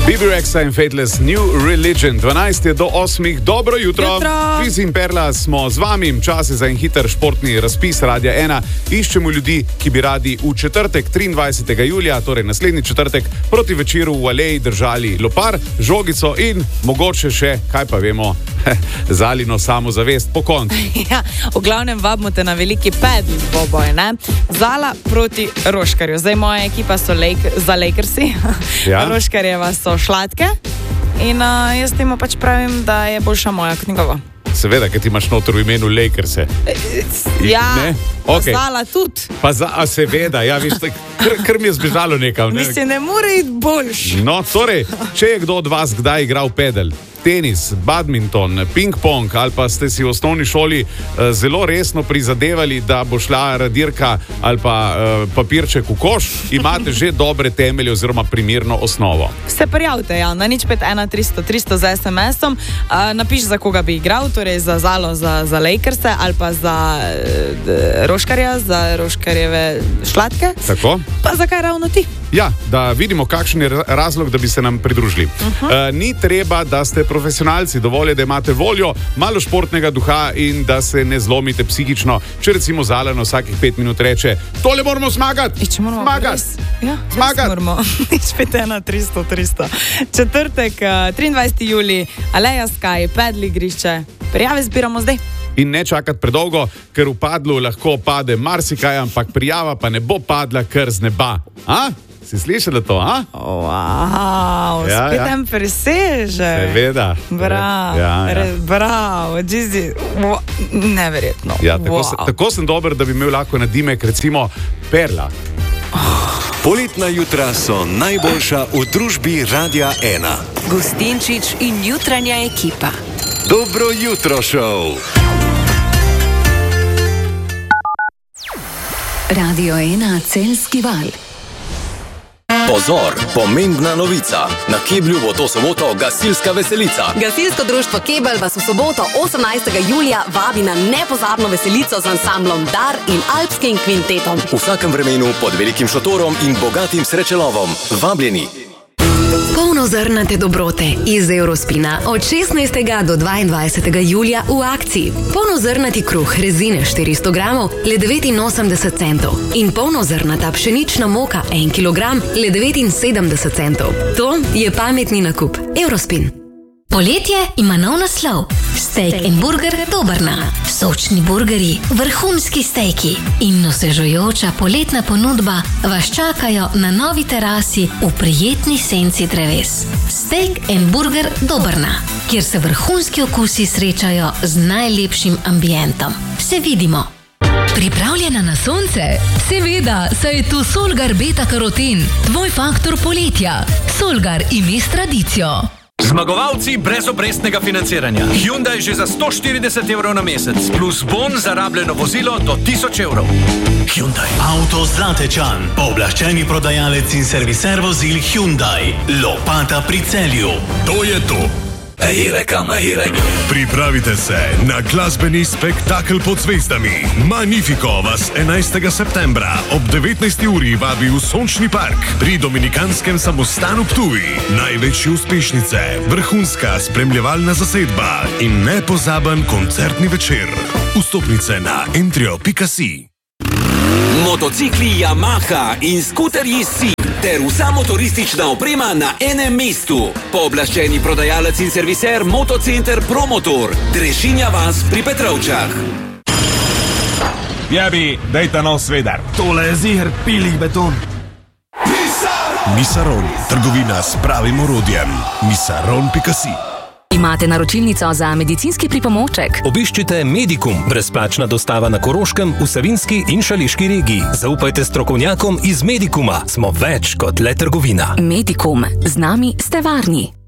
Bibi Rexa in Faithless New Religion. 12 do 8. Dobro jutro. Kriz in Perla smo z vami. Čas je za en hiter športni razpis Radia 1. Iščemo ljudi, ki bi radi v četrtek 23. julija, torej naslednji četrtek, proti večeru v Aleji držali lopar, žogico in mogoče še, kaj pa vemo, Zalino samozavest po koncu. Ja, v glavnem vabimo te na veliki pedl dvoboj, ne? Zala proti Roškarju. Zdaj moja ekipa so za Lakersi, ja. Roškarjeva so Šlatke in jaz temu pač pravim, da je boljša moja kot njegova. Seveda, ker ti imaš noter v imenu Lakerse. Ja, okay. Zala tudi. Seveda, ja, viš, kar mi je zbežalo nekam. Ne? Mislim, ne more iti boljš. No, torej, če je kdo od vas kdaj igral pedel, tenis, badminton, ping-pong ali pa ste si v osnovni šoli zelo resno prizadevali, da bo šla radirka ali pa papirček v koš, imate že dobre temelje oziroma primirno osnovo. Se prijavite, ja, na 051 300 z SMS-om, napiš, za koga bi igral, torej za Zalo, za Lakerse ali pa za Roškarja, za Roškarjeve Šlatke. Tako. Pa zakaj ravno ti? Ja, da vidimo, kakšen je razlog, da bi se nam pridružili. Ni treba, da ste profesionalci, dovolj je, da imate voljo, malo športnega duha in da se ne zlomite psihično. Če recimo Zaleno vsakih 5 minut reče, tole moramo zmagati! Zmagati! Ja, moramo. 051 300. Četrtek, 23. julij, Aleja Sky, pedl igrišče. Prijave zbiramo zdaj. In ne čakati predolgo, ker v padlu lahko pade marsikaj, ampak prijava pa ne bo padla kar z neba. Si slišala to, a? Wow, spet en preseže. Seveda. Bravo, Gizi, neverjetno. Ja, tako sem dober, da bi imel lahko nadimek, recimo, Perla. Poletna jutra so najboljša v družbi Radia 1. Gustinčič in jutranja ekipa. Dobro jutro, šov! Radio 1 Celjski val. Pozor, pomembna novica. Na Keblju bo to soboto gasilska veselica. Gasilsko društvo Kebel vas v soboto 18. julija vabi na nepozabno veselico z ansamblom Dar in Alpskim kvintetom. V vsakem vremenu pod velikim šotorom in bogatim srečelovom. Vabljeni. Polnozrnate dobrote iz Eurospina od 16. do 22. julija v akciji. Polnozrnati kruh rezine 400 gramov le 89 centov in polnozrnata pšenična moka 1 kilogram le 79 centov. To je pametni nakup. Eurospin. Poletje ima nov naslov. Steak and Burger Dobrna. Sočni burgeri, vrhunski stejki in osvežujoča poletna ponudba vas čakajo na novi terasi v prijetni senci dreves. Steak and Burger Dobrna, kjer se vrhunski okusi srečajo z najlepšim ambientom. Se vidimo! Pripravljena na sonce? Seveda, saj je tu Solgar Beta Karoten, tvoj faktor poletja. Solgar ime s tradicijo. Zmagovalci brez obrestnega financiranja. Hyundai že za 140 evrov na mesec, plus bon za rabljeno vozilo do 1000 evrov. Hyundai. Avto Zlatečan, pooblaščeni prodajalec in serviser vozil Hyundai. Lopata pri Celju. To je to. Pripravite se na glasbeni spektakel pod zvezdami. Magnifico vas 11. septembra ob 19. uri vabi v Sončni park pri Dominikanskem samostanu Ptuj. Največje uspešnice, vrhunska spremljevalna zasedba in nepozaben koncertni večer. Vstopnice na entrio.si. Motocikli Yamaha in skuterji SIG ter vsa motoristična oprema na enem mestu. Pooblaščeni prodajalec in serviser Motocenter Promotor. Drežinja vas pri Petrovčah. Jabi, dejta nov svedar. Tole je ziher pilih beton. Misaron, trgovina s pravim orodjem. Misaron.si. Imate naročilnico za medicinski pripomoček? Obiščite Medikum, brezplačna dostava na Koroškem, v Savinjski in Šaleški regiji. Zaupajte strokovnjakom iz Medikuma. Smo več kot le trgovina. Medikum. Z nami ste varni.